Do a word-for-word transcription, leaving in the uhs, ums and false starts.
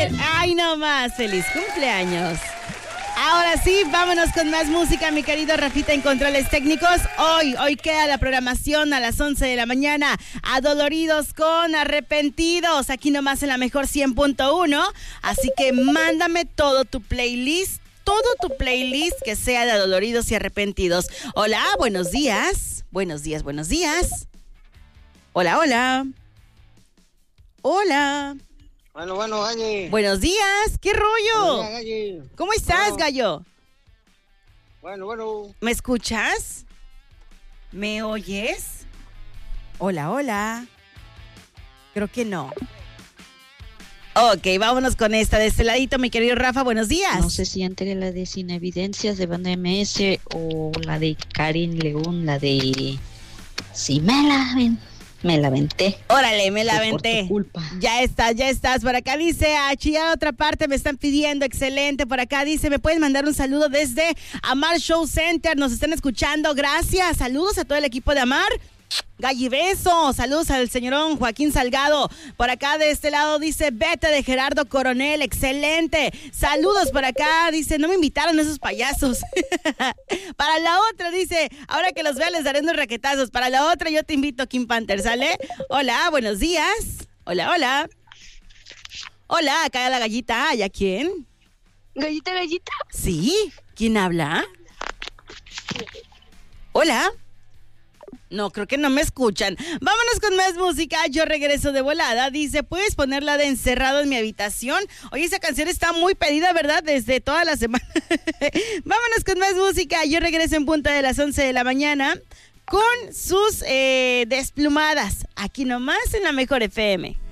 Ay, no más, feliz cumpleaños. Ahora sí, vámonos con más música, mi querido Rafita en controles técnicos. Hoy, hoy queda la programación a las once de la mañana. Adoloridos con Arrepentidos, aquí nomás en la mejor cien punto uno. Así que mándame todo tu playlist, todo tu playlist que sea de Adoloridos y Arrepentidos. Hola, buenos días. Buenos días, buenos días. Hola, hola. Hola. Bueno, bueno, Galli. Buenos días, ¿qué rollo? Buenos días, Galli. ¿Cómo estás, Bueno. gallo? Bueno, bueno. ¿Me escuchas? ¿Me oyes? Hola, hola. Creo que no. Ok, vámonos con esta. De este ladito, mi querido Rafa, buenos días. No sé si entre la de Sin Evidencias de Banda M S o la de Karin León, la de... Sí, me la ven. Me la aventé. Órale, me la Fue por aventé. tu culpa. Ya estás, ya estás. Por acá dice, a chillar otra parte me están pidiendo. Excelente. Por acá dice, ¿me puedes mandar un saludo desde Amar Show Center? Nos están escuchando. Gracias. Saludos a todo el equipo de Amar. Gallibeso, saludos al señorón Joaquín Salgado. Por acá de este lado dice Vete de Gerardo Coronel, excelente. Saludos por acá, dice, no me invitaron esos payasos. Para la otra dice, ahora que los vea les daré unos raquetazos. Para la otra yo te invito, Kim Panther, ¿sale? Hola, buenos días. Hola, hola. Hola, acá la gallita, ¿y a quién? Gallita, gallita. Sí, ¿quién habla? Hola. No, creo que no me escuchan. Vámonos con más música. Yo regreso de volada. Dice, ¿puedes ponerla de Encerrado en mi habitación? Oye, esa canción está muy pedida, ¿verdad? Desde toda la semana. Vámonos con más música. Yo regreso en punta de las once de la mañana con sus eh, desplumadas. Aquí nomás en la Mejor F M.